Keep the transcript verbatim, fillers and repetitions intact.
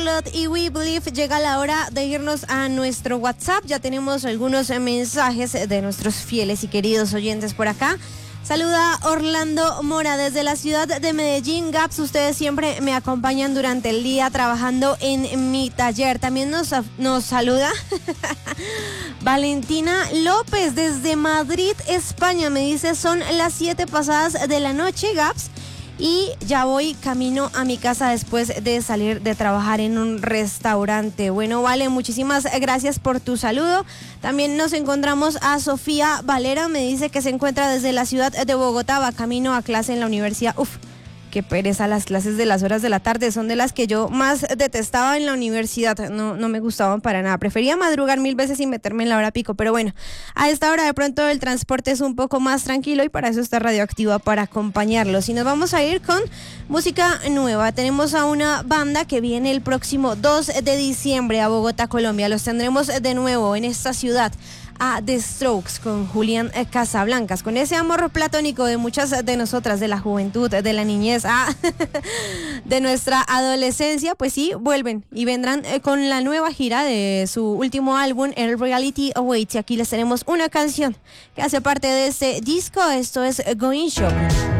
Charlotte y We Believe. Llega la hora de irnos a nuestro WhatsApp. Ya tenemos algunos mensajes de nuestros fieles y queridos oyentes por acá. Saluda Orlando Mora desde la ciudad de Medellín. Gaps, ustedes siempre me acompañan durante el día trabajando en mi taller. También nos, nos saluda Valentina López desde Madrid, España. Me dice, son las siete pasadas de la noche, Gaps, y ya voy camino a mi casa después de salir de trabajar en un restaurante. Bueno, Vale, muchísimas gracias por tu saludo. También nos encontramos a Sofía Valera, me dice que se encuentra desde la ciudad de Bogotá, va camino a clase en la universidad. Uf, qué pereza las clases de las horas de la tarde, son de las que yo más detestaba en la universidad, no, no me gustaban para nada, prefería madrugar mil veces y meterme en la hora pico, pero bueno, a esta hora de pronto el transporte es un poco más tranquilo y para eso está Radioactiva, para acompañarlos. Y nos vamos a ir con música nueva. Tenemos a una banda que viene el próximo dos de diciembre a Bogotá, Colombia. Los tendremos de nuevo en esta ciudad, a The Strokes con Julián Casablancas, con ese amor platónico de muchas de nosotras, de la juventud, de la niñez, ah, de nuestra adolescencia. Pues sí, vuelven y vendrán con la nueva gira de su último álbum, El Reality Awaits, y aquí les tenemos una canción que hace parte de este disco. Esto es Going Shopping.